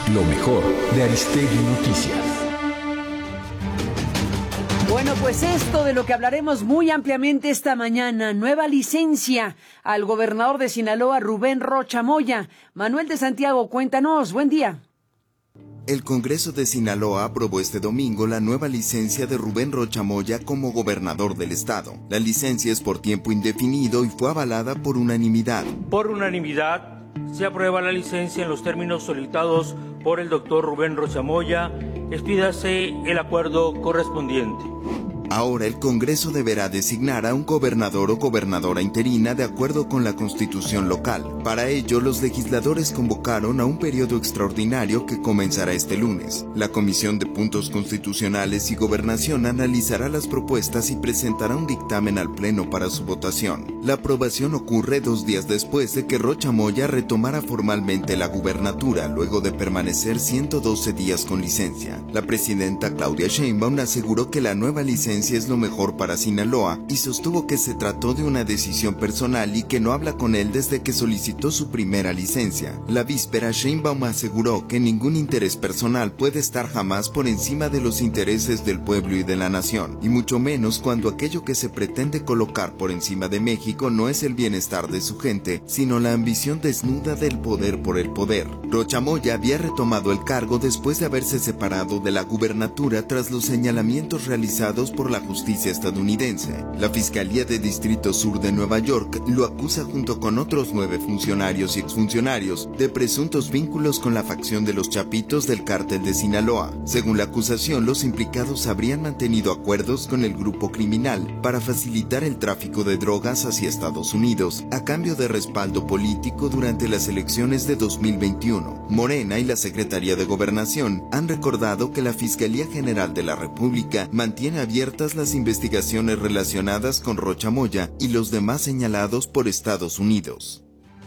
Lo mejor de Aristegui Noticias. Bueno, pues esto de lo que hablaremos muy ampliamente esta mañana, nueva licencia al gobernador de Sinaloa, Rubén Rocha Moya. Manuel de Santiago, cuéntanos, buen día. El Congreso de Sinaloa aprobó este domingo la nueva licencia de Rubén Rocha Moya como gobernador del estado. La licencia es por tiempo indefinido y fue avalada por unanimidad. Por unanimidad, se aprueba la licencia en los términos solicitados por el doctor Rubén Rocha Moya. Expídase el acuerdo correspondiente. Ahora el Congreso deberá designar a un gobernador o gobernadora interina de acuerdo con la Constitución local. Para ello, los legisladores convocaron a un periodo extraordinario que comenzará este lunes. La Comisión de Puntos Constitucionales y Gobernación analizará las propuestas y presentará un dictamen al Pleno para su votación. La aprobación ocurre 2 días después de que Rocha Moya retomara formalmente la gubernatura, luego de permanecer 112 días con licencia. La presidenta Claudia Sheinbaum aseguró que la nueva licencia es lo mejor para Sinaloa y sostuvo que se trató de una decisión personal y que no habla con él desde que solicitó su primera licencia. La víspera, Sheinbaum aseguró que ningún interés personal puede estar jamás por encima de los intereses del pueblo y de la nación, y mucho menos cuando aquello que se pretende colocar por encima de México no es el bienestar de su gente, sino la ambición desnuda del poder por el poder. Rocha Moya había retomado el cargo después de haberse separado de la gubernatura tras los señalamientos realizados por la justicia estadounidense. La Fiscalía de Distrito Sur de Nueva York lo acusa junto con otros 9 funcionarios y exfuncionarios de presuntos vínculos con la facción de los Chapitos del Cártel de Sinaloa. Según la acusación, los implicados habrían mantenido acuerdos con el grupo criminal para facilitar el tráfico de drogas hacia Estados Unidos, a cambio de respaldo político durante las elecciones de 2021. Morena y la Secretaría de Gobernación han recordado que la Fiscalía General de la República mantiene abiertas las investigaciones relacionadas con Rocha Moya y los demás señalados por Estados Unidos.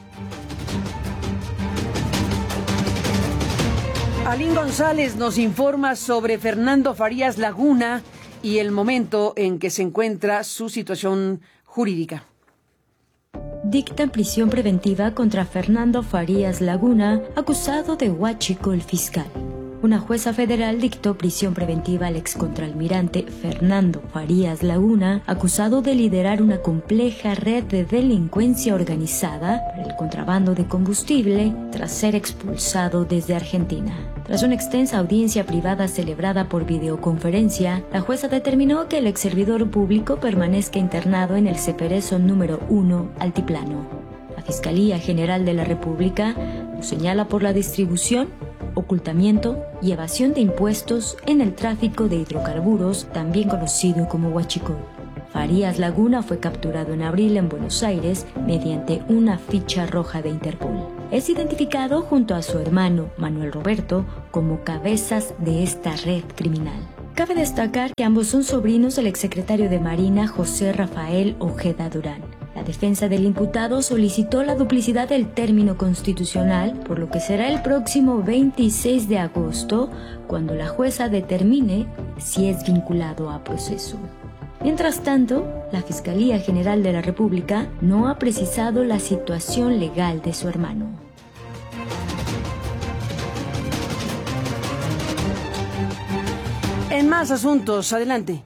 Alín González nos informa sobre Fernando Farías Laguna y el momento en que se encuentra su situación jurídica. Dictan prisión preventiva contra Fernando Farías Laguna, acusado de huachicol fiscal. Una jueza federal dictó prisión preventiva al excontralmirante Fernando Farías Laguna, acusado de liderar una compleja red de delincuencia organizada para el contrabando de combustible tras ser expulsado desde Argentina. Tras una extensa audiencia privada celebrada por videoconferencia, la jueza determinó que el exservidor público permanezca internado en el Ceperezo número 1 Altiplano. La Fiscalía General de la República lo señala por la distribución, ocultamiento y evasión de impuestos en el tráfico de hidrocarburos, también conocido como huachicol. Farías Laguna fue capturado en abril en Buenos Aires mediante una ficha roja de Interpol. Es identificado junto a su hermano Manuel Roberto como cabezas de esta red criminal. Cabe destacar que ambos son sobrinos del exsecretario de Marina José Rafael Ojeda Durán. La defensa del imputado solicitó la duplicidad del término constitucional, por lo que será el próximo 26 de agosto cuando la jueza determine si es vinculado a proceso. Mientras tanto, la Fiscalía General de la República no ha precisado la situación legal de su hermano. En más asuntos, adelante.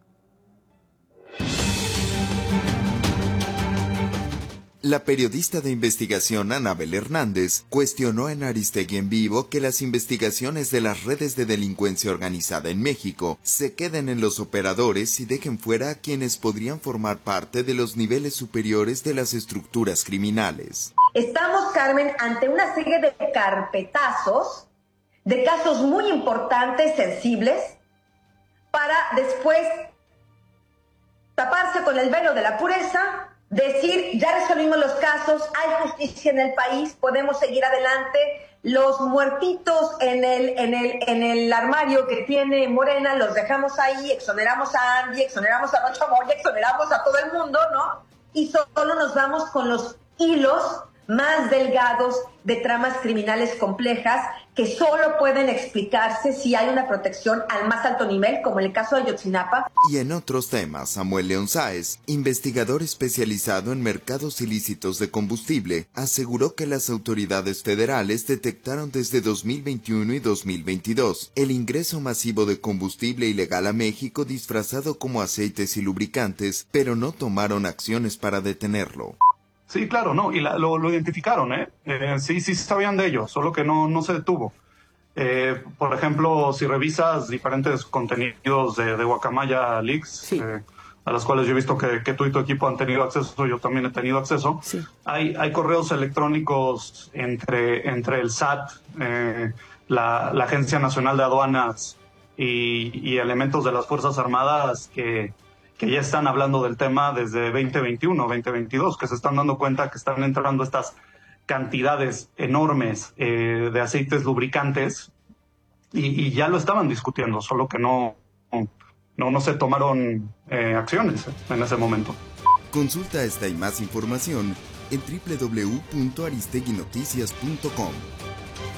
La periodista de investigación Anabel Hernández cuestionó en Aristegui en Vivo que las investigaciones de las redes de delincuencia organizada en México se queden en los operadores y dejen fuera a quienes podrían formar parte de los niveles superiores de las estructuras criminales. Estamos, Carmen, ante una serie de carpetazos, de casos muy importantes, sensibles, para después taparse con el velo de la pureza, decir, ya resolvimos los casos, hay justicia en el país, podemos seguir adelante, los muertitos en el armario que tiene Morena los dejamos ahí, exoneramos a Andy, exoneramos a Rocha Moya, exoneramos a todo el mundo, ¿no? Y solo nos vamos con los hilos más delgados de tramas criminales complejas que solo pueden explicarse si hay una protección al más alto nivel, como en el caso de Ayotzinapa. Y en otros temas, Samuel León Sáez, investigador especializado en mercados ilícitos de combustible, aseguró que las autoridades federales detectaron desde 2021 y 2022 el ingreso masivo de combustible ilegal a México disfrazado como aceites y lubricantes, pero no tomaron acciones para detenerlo. Sí, claro, no, y lo identificaron, sí sabían de ello, solo que no se detuvo. Por ejemplo, si revisas diferentes contenidos de Guacamaya Leaks, sí, a las cuales yo he visto que tú y tu equipo han tenido acceso, yo también he tenido acceso, sí. Hay correos electrónicos entre el SAT, la Agencia Nacional de Aduanas y elementos de las Fuerzas Armadas que ya están hablando del tema desde 2021, 2022, que se están dando cuenta que están entrando estas cantidades enormes de aceites lubricantes y ya lo estaban discutiendo, solo que no se tomaron acciones en ese momento. Consulta esta y más información en www.aristeguinoticias.com.